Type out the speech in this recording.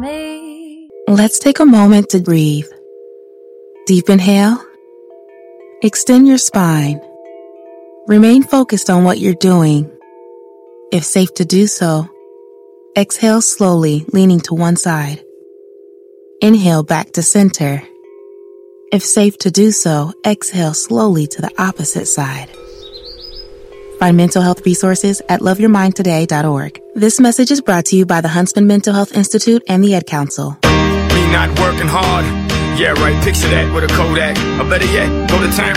Let's take a moment to breathe. Deep inhale. Extend your spine. Remain focused on what you're doing. If safe to do so, exhale slowly, leaning to one side. Inhale back to center. If safe to do so, exhale slowly to the opposite side. Find mental health resources at loveyourmindtoday.org. This message is brought to you by the Huntsman Mental Health Institute and the Ad Council. Me not working hard. Yeah, right, picture that with a Kodak. Or better yet, go to time